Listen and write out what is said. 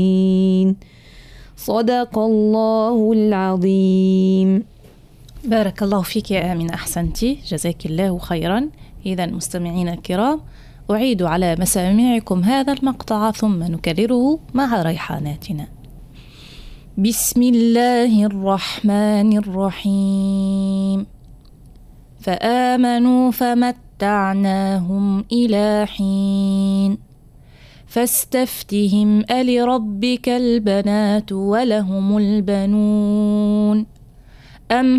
صدق الله العظيم. بارك الله فيك يا آمنة، أحسنتي، جزاك الله خيرا. إذا مستمعينا الكرام، أعيد على مسامعكم هذا المقطع ثم نكرره مع ريحاناتنا. بسم الله الرحمن الرحيم. فآمنوا فمتعناهم إلى حين فاستفتهم ألربك البنات ولهم البنون أم